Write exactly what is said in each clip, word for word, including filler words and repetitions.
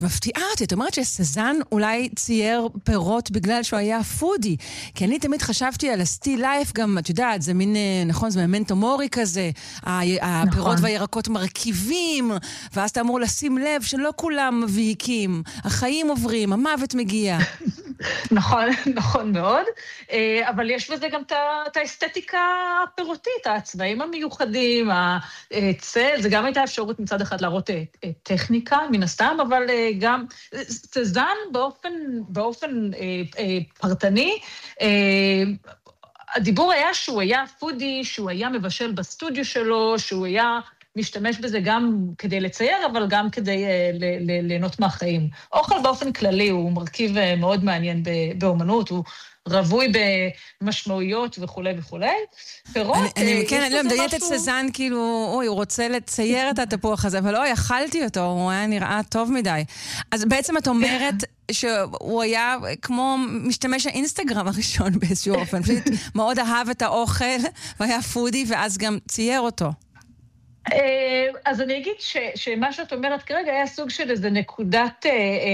מפתיעה אותי, את אומרת שסזן אולי צייר פירות בגלל שהוא היה פודי, כי אני תמיד חשבתי על הסטי לייף, גם את יודעת, זה מין, נכון, זה ממנטו מורי כזה, הפירות נכון. והירקות מרכיבים, ואז אתה אמור לשים לב שלא כולם מבהיקים, החיים עוברים, המוות מגיע. נכון, נכון מאוד, אבל יש בזה גם את האסתטיקה הפירותית, הצבעים המיוחדים, הצל, זה גם הייתה אפשרות מצד אחד להראות טכניקה מן הסתם, אבל גם סזן באופן, באופן פרטני, הדיבור היה שהוא היה פודי, שהוא היה מבשל בסטודיו שלו, שהוא היה משתמש בזה גם כדי לצייר, אבל גם כדי ליהנות מהחיים. אוכל באופן כללי הוא מרכיב מאוד מעניין באומנות, הוא רווי במשמעויות וכו' וכו'. פירות... אני כן, אני לא מדיינת את סזן, כאילו, אוי, הוא רוצה לצייר את התפוח הזה, אבל אוי, אכלתי אותו, הוא היה נראה טוב מדי. אז בעצם את אומרת שהוא היה כמו משתמש האינסטגרם הראשון באיזשהו אופן, פשוט מאוד אהב את האוכל, והיה פודי, ואז גם צייר אותו. אז אני אגיד ש, שמה שאת אומרת כרגע היה סוג של איזה נקודת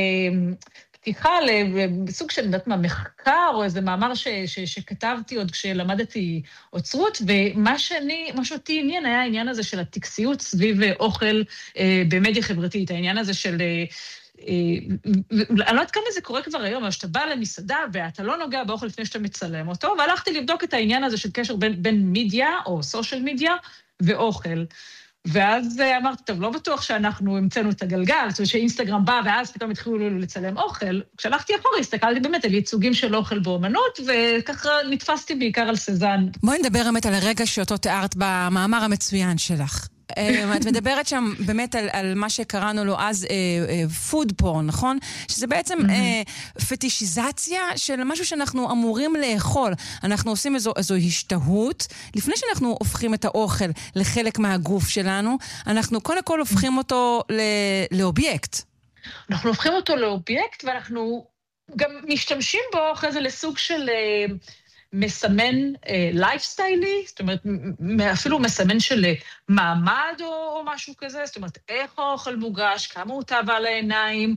פתיחה, סוג של נדעת מה, מחקר או איזה מאמר ש, ש, שכתבתי עוד כשלמדתי אוצרות, ומה שאני, מה שאותי עניין היה העניין הזה של הטקסיות סביב אוכל במדיה חברתית, העניין הזה של... אני לא יודעת כמה זה קורה כבר היום, אבל שאתה בא למסעדה ואתה לא נוגע באוכל לפני שאתה מצלם אותו, והלכתי לבדוק את העניין הזה של קשר בין, בין מידיה או סושיאל מידיה ואוכל. ואז אמרתי, טוב, לא בטוח שאנחנו המצאנו את הגלגל, זאת אומרת שאינסטגרם בא ואז פתאום התחילו לצלם אוכל. כשהלכתי אחורה, הסתכלתי באמת על ייצוגים של אוכל באומנות, וככה נתפסתי בעיקר על סזן. בואי נדבר באמת על הרגע שאותו תיארת במאמר המצוין שלך. את מדברת שם באמת על, על מה שקראנו לו אז פוד פורן, נכון? שזה בעצם mm-hmm. פטישיזציה של משהו שאנחנו אמורים לאכול. אנחנו עושים איזו, איזו השתהות. לפני שאנחנו הופכים את האוכל לחלק מהגוף שלנו, אנחנו קודם כל הופכים אותו ל, לאובייקט. אנחנו הופכים אותו לאובייקט, ואנחנו גם משתמשים בו אחרי זה לסוג של... מסמן לייפסטיילי, זאת אומרת, אפילו מסמן של מעמד או, או משהו כזה, זאת אומרת, איך האוכל מוגש, כמה הוא טבע על העיניים,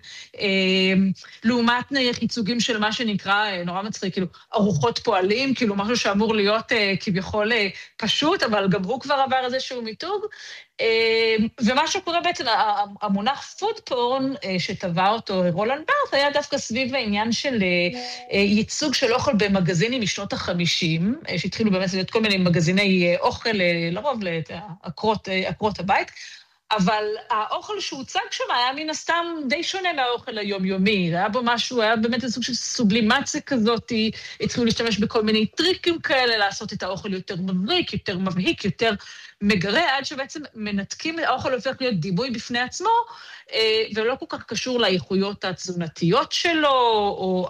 לעומת ייצוגים של מה שנקרא, נורא מצחיק, כאילו, ארוחות פועלים, כאילו משהו שאמור להיות כביכול פשוט, אבל גם הוא כבר עבר איזשהו מיתוג, ומה שקורה בעצם, המונח פוד פורן שטבע אותו רולנד בארת, היה דווקא סביב העניין של ייצוג של אוכל במגזינים משנות החמישים, שהתחילו באמת להיות כל מיני מגזיני אוכל, לרוב לעקרות, עקרות הבית, אבל האוכל שהוצג שם היה מן הסתם די שונה מהאוכל היומיומי, היה בו משהו, היה באמת איזה סוג של סובלימציה כזאת, התחילו להשתמש בכל מיני טריקים כאלה, לעשות את האוכל יותר מבריק, יותר מבהיק, יותר מגרה, עד שבעצם מנתקים, האוכל הופך להיות דימוי בפני עצמו, ולא כל כך קשור לאיכויות התזונתיות שלו, או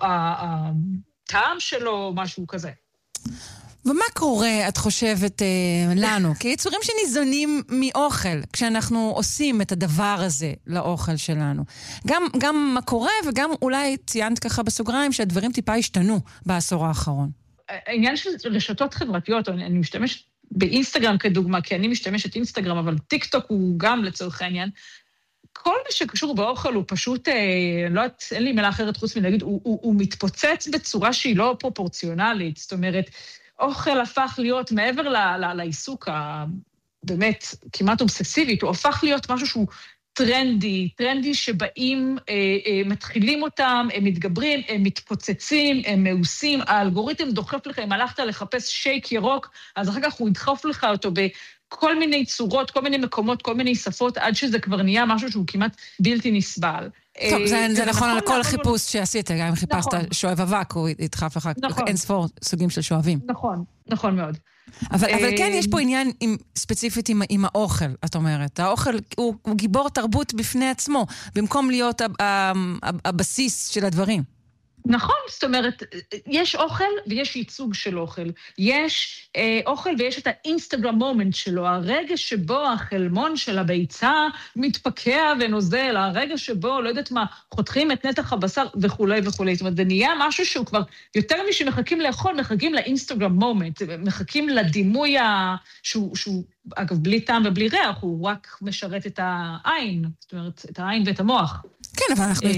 הטעם שלו, משהו כזה. ומה קורה, את חושבת, לנו, כיצורים שניזונים מאוכל, כשאנחנו עושים את הדבר הזה לאוכל שלנו? גם, גם מה קורה, וגם אולי ציינת ככה בסוגריים, שהדברים טיפה השתנו בעשור האחרון. העניין של רשתות חברתיות, אני, אני משתמש באינסטגרם כדוגמה, כי אני משתמשת אינסטגרם, אבל טיק טוק הוא גם לצורך העניין, כל מה שקשור באוכל הוא פשוט, לא, אין לי מילה אחרת חוץ מלהגיד, הוא, הוא, הוא מתפוצץ בצורה שהיא לא פרופורציונלית, זאת אומרת, אוכל הפך להיות מעבר ל, ל, לעיסוק הבאמת כמעט אובססיבית, הוא הפך להיות משהו שהוא טרנדי, טרנדי שבאים, אה, אה, מתחילים אותם, הם מתגברים, הם מתפוצצים, הם מעושים, האלגוריתם דוחף לך, אם הלכת לחפש שייק ירוק, אז אחר כך הוא ידחוף לך אותו בכל מיני צורות, כל מיני מקומות, כל מיני שפות, עד שזה כבר נהיה משהו שהוא כמעט בלתי נסבל. טוב, זה, זה נכון על כל חיפוש שעשית, גם אם חיפשת שואב אבק, הוא ידחף לך אין ספור סוגים של שואבים. נכון, נכון מאוד. אבל, אבל כן יש פה עניין עם, ספציפית עם, עם האוכל, את אומרת. האוכל הוא, הוא גיבור תרבות בפני עצמו, במקום להיות הבסיס של הדברים. נכון, זאת אומרת, יש אוכל ויש ייצוג של אוכל. יש אה, אוכל ויש את האינסטגרם מומנט שלו, הרגע שבו החלמון של הביצה מתפקע ונוזל, הרגע שבו, לא יודעת מה, חותכים את נתח הבשר וכו' וכו'. זאת אומרת, זה נהיה משהו שהוא כבר יותר משמחכים לאכול, מחכים לאינסטגרם מומנט, מחכים לדימוי ה... שהוא... שהוא אגב, בלי טעם ובלי ריח, הוא רק משרת את העין, זאת אומרת, את העין ואת המוח. כן, אבל אנחנו